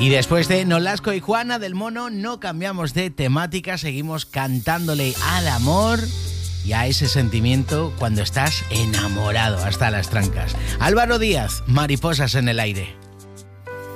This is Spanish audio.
Y después de Nolasco y Juana del Mono, no cambiamos de temática, seguimos cantándole al amor y a ese sentimiento cuando estás enamorado hasta las trancas. Álvaro Díaz, Mariposas en el aire.